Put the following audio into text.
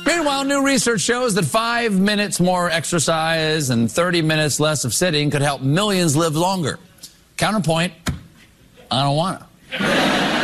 Meanwhile, new research shows that 5 minutes more exercise and 30 minutes less of sitting could help millions live longer. Counterpoint, I don't want to.